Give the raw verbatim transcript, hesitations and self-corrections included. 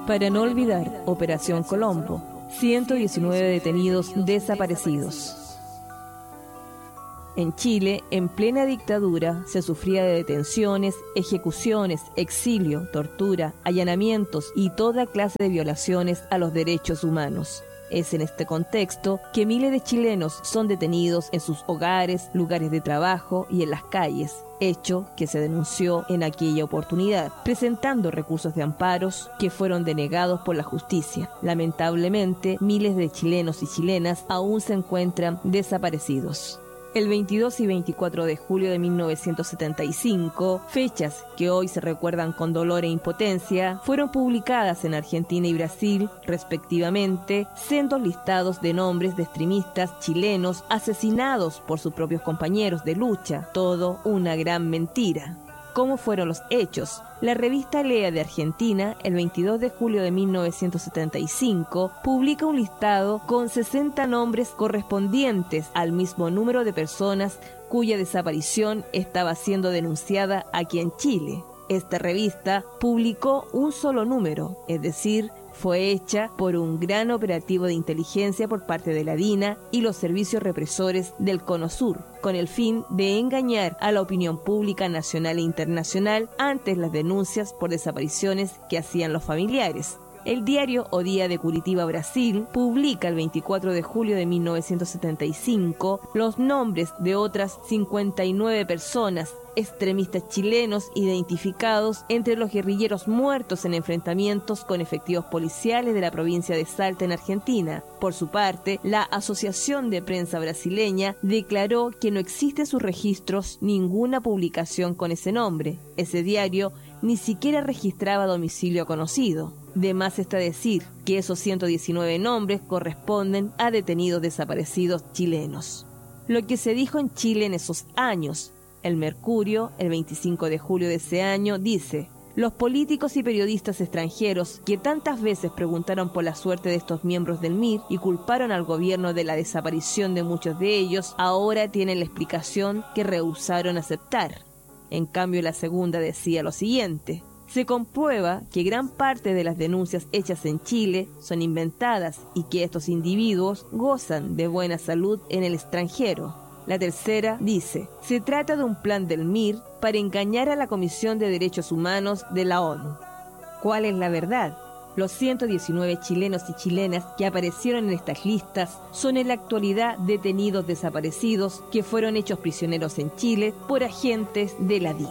Para no olvidar, Operación Colombo, ciento diecinueve detenidos desaparecidos. En Chile, en plena dictadura, se sufría de detenciones, ejecuciones, exilio, tortura, allanamientos y toda clase de violaciones a los derechos humanos. Es en este contexto que miles de chilenos son detenidos en sus hogares, lugares de trabajo y en las calles, hecho que se denunció en aquella oportunidad, presentando recursos de amparos que fueron denegados por la justicia. Lamentablemente, miles de chilenos y chilenas aún se encuentran desaparecidos. El veintidós y veinticuatro de julio de mil novecientos setenta y cinco, fechas que hoy se recuerdan con dolor e impotencia, fueron publicadas en Argentina y Brasil, respectivamente, sendos listados de nombres de extremistas chilenos asesinados por sus propios compañeros de lucha. Todo una gran mentira. ¿Cómo fueron los hechos? La revista Lea de Argentina, el veintidós de julio de mil novecientos setenta y cinco, publica un listado con sesenta nombres correspondientes al mismo número de personas cuya desaparición estaba siendo denunciada aquí en Chile. Esta revista publicó un solo número, es decir, fue hecha por un gran operativo de inteligencia por parte de la DINA y los servicios represores del Cono Sur, con el fin de engañar a la opinión pública nacional e internacional ante las denuncias por desapariciones que hacían los familiares. El diario O Dia de Curitiba, Brasil, publica el veinticuatro de julio de mil novecientos setenta y cinco los nombres de otras cincuenta y nueve personas extremistas chilenos identificados entre los guerrilleros muertos en enfrentamientos con efectivos policiales de la provincia de Salta en Argentina. Por su parte, la Asociación de Prensa Brasileña declaró que no existe en sus registros ninguna publicación con ese nombre. Ese diario ni siquiera registraba domicilio conocido. De más está decir que esos ciento diecinueve nombres corresponden a detenidos desaparecidos chilenos. Lo que se dijo en Chile en esos años. El Mercurio, el veinticinco de julio de ese año, dice: los políticos y periodistas extranjeros que tantas veces preguntaron por la suerte de estos miembros del M I R y culparon al gobierno de la desaparición de muchos de ellos, ahora tienen la explicación que rehusaron aceptar. En cambio, la segunda decía lo siguiente: se comprueba que gran parte de las denuncias hechas en Chile son inventadas y que estos individuos gozan de buena salud en el extranjero. La tercera dice: se trata de un plan del M I R para engañar a la Comisión de Derechos Humanos de la ONU. ¿Cuál es la verdad? Los ciento diecinueve chilenos y chilenas que aparecieron en estas listas son en la actualidad detenidos desaparecidos que fueron hechos prisioneros en Chile por agentes de la DINA.